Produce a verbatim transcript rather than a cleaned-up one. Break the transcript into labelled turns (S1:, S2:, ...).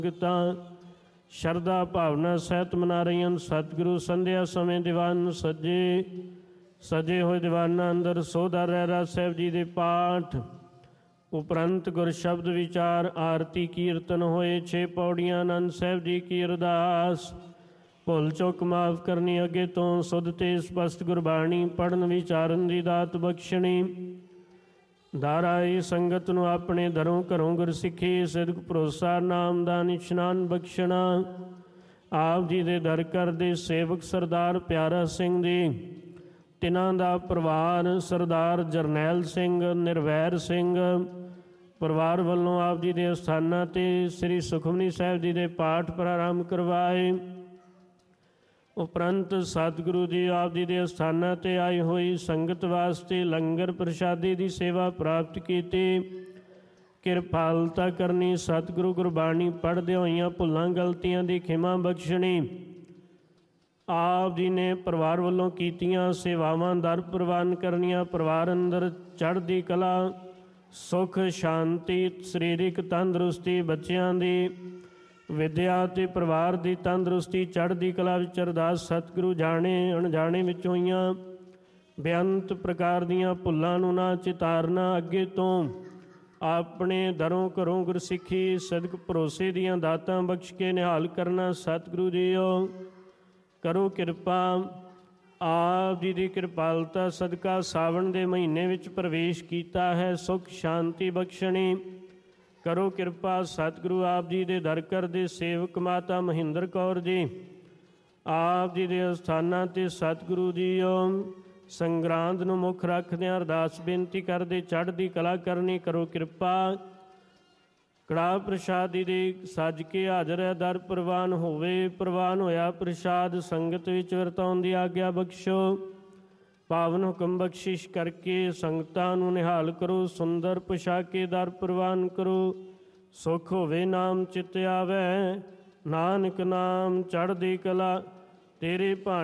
S1: ਸੰਗਤਾਂ ਸ਼ਰਧਾ ਭਾਵਨਾ ਸਹਿਤ ਮਨਾ ਰਹੀਆਂ ਹਨ। ਸਤਿਗੁਰੂ ਸੰਧਿਆ ਸਮੇਂ ਦੀਵਾਨ ਸੱਜੇ ਸਜੇ ਹੋਏ ਦੀਵਾਨਾਂ ਅੰਦਰ ਸੋਧਾ ਰਹਿਰਾ ਸਾਹਿਬ ਜੀ ਦੇ ਪਾਠ ਉਪਰੰਤ ਗੁਰ ਸ਼ਬਦ ਵਿਚਾਰ ਆਰਤੀ ਕੀਰਤਨ ਹੋਏ। ਛੇ ਪੌੜੀਆਂ ਆਨੰਦ ਸਾਹਿਬ ਜੀ ਕੀ ਅਰਦਾਸ। ਭੁੱਲ ਚੁੱਕ ਮਾਫ ਕਰਨੀ, ਅੱਗੇ ਤੋਂ ਸੁਧ ਤੇ ਸਪਸ਼ਟ ਗੁਰਬਾਣੀ ਪੜ੍ਹਨ ਵਿਚਾਰਨ ਦੀ ਦਾਤ ਬਖਸ਼ਣੀ। ਦਾਰਾਈ ਸੰਗਤ ਨੂੰ ਆਪਣੇ ਦਰੋਂ ਘਰੋਂ ਗੁਰਸਿੱਖੀ ਸਿਦਕ ਭਰੋਸਾ ਨਾਮਦਾਨ ਇਸ਼ਨਾਨ ਬਖਸ਼ਣਾ। ਆਪ ਜੀ ਦੇ ਦਰ ਘਰ ਦੇ ਸੇਵਕ ਸਰਦਾਰ ਪਿਆਰਾ ਸਿੰਘ ਜੀ, ਤਿਨਾਂ ਦਾ ਪਰਿਵਾਰ ਸਰਦਾਰ ਜਰਨੈਲ ਸਿੰਘ, ਨਿਰਵੈਰ ਸਿੰਘ ਪਰਿਵਾਰ ਵੱਲੋਂ ਆਪ ਜੀ ਦੇ ਅਸਥਾਨਾਂ 'ਤੇ ਸ੍ਰੀ ਸੁਖਮਨੀ ਸਾਹਿਬ ਜੀ ਦੇ ਪਾਠ ਪ੍ਰਾਰੰਭ ਕਰਵਾਏ। ਉਪਰੰਤ ਸਤਿਗੁਰੂ ਜੀ ਆਪ ਜੀ ਦੇ ਅਸਥਾਨਾਂ 'ਤੇ ਆਈ ਹੋਈ ਸੰਗਤ ਵਾਸਤੇ ਲੰਗਰ ਪ੍ਰਸ਼ਾਦੀ ਦੀ ਸੇਵਾ ਪ੍ਰਾਪਤ ਕੀਤੀ। ਕਿਰਪਾਲਤਾ ਕਰਨੀ, ਸਤਿਗੁਰੂ ਗੁਰਬਾਣੀ ਪੜ੍ਹਦੇ ਹੋਈਆਂ ਭੁੱਲਾਂ ਗਲਤੀਆਂ ਦੀ ਖਿਮਾ ਬਖਸ਼ਣੀ। ਆਪ ਜੀ ਨੇ ਪਰਿਵਾਰ ਵੱਲੋਂ ਕੀਤੀਆਂ ਸੇਵਾਵਾਂ ਦਰ ਪ੍ਰਵਾਨ ਕਰਨੀਆਂ। ਪਰਿਵਾਰ ਅੰਦਰ ਚੜ੍ਹਦੀ ਕਲਾ, ਸੁੱਖ ਸ਼ਾਂਤੀ, ਸਰੀਰਕ ਤੰਦਰੁਸਤੀ, ਬੱਚਿਆਂ ਦੀ ਵਿਦਿਆ ਅਤੇ ਪਰਿਵਾਰ ਦੀ ਤੰਦਰੁਸਤੀ, ਚੜ੍ਹਦੀ ਕਲਾ ਵਿੱਚ ਅਰਦਾਸ। ਸਤਿਗੁਰੂ ਜਾਣੇ ਅਣਜਾਣੇ ਵਿੱਚ ਹੋਈਆਂ ਬੇਅੰਤ ਪ੍ਰਕਾਰ ਦੀਆਂ ਭੁੱਲਾਂ ਨੂੰ ਨਾ ਚਿਤਾਰਨਾ। ਅੱਗੇ ਤੋਂ ਆਪਣੇ ਦਰੋਂ ਘਰੋਂ ਗੁਰਸਿੱਖੀ ਸਦਕ ਭਰੋਸੇ ਦੀਆਂ ਦਾਤਾਂ ਬਖਸ਼ ਕੇ ਨਿਹਾਲ ਕਰਨਾ। ਸਤਿਗੁਰੂ ਜੀਓ ਕਰੋ ਕਿਰਪਾ। ਆਪ ਜੀ ਦੀ ਕਿਰਪਾਲਤਾ ਸਦਕਾ ਸਾਵਣ ਦੇ ਮਹੀਨੇ ਵਿੱਚ ਪ੍ਰਵੇਸ਼ ਕੀਤਾ ਹੈ। ਸੁੱਖ ਸ਼ਾਂਤੀ ਬਖਸ਼ਣੀ ਕਰੋ ਕਿਰਪਾ। ਸਤਿਗੁਰੂ ਆਪ ਜੀ ਦੇ ਦਰ ਘਰ ਦੇ ਸੇਵਕ ਮਾਤਾ ਮਹਿੰਦਰ ਕੌਰ ਜੀ, ਆਪ ਜੀ ਦੇ ਅਸਥਾਨਾਂ 'ਤੇ ਸਤਿਗੁਰੂ ਜੀਓ ਸੰਗਰਾਂਦ ਨੂੰ ਮੁੱਖ ਰੱਖਦਿਆਂ ਅਰਦਾਸ ਬੇਨਤੀ ਕਰਦੇ ਚੜ੍ਹਦੀ ਕਲਾ ਕਰਨੀ ਕਰੋ ਕਿਰਪਾ। ਕੜਾਹ ਪ੍ਰਸ਼ਾਦੀ ਦੇ ਸੱਜ ਕੇ ਹਾਜ਼ਰ ਹੈ, ਦਰ ਪ੍ਰਵਾਨ ਹੋਵੇ। ਪ੍ਰਵਾਨ ਹੋਇਆ ਪ੍ਰਸ਼ਾਦ ਸੰਗਤ ਵਿੱਚ ਵਰਤਾਉਣ ਦੀ ਆਗਿਆ ਬਖਸ਼ੋ। ਪਾਵਨ ਹੁਕਮ ਬਖਸ਼ਿਸ਼ ਕਰਕੇ ਸੰਗਤਾਂ ਨੂੰ ਨਿਹਾਲ ਕਰੋ। ਸੁੰਦਰ ਪੁਸ਼ਾਕੇ ਦਰ ਪ੍ਰਵਾਨ ਕਰੋ। ਸੁੱਖ ਹੋਵੇ ਨਾਮ ਚਿਤ ਆਵੈ, ਨਾਨਕ ਨਾਮ ਚੜ੍ਹਦੀ ਕਲਾ ਤੇਰੇ ਭਾਣੇ।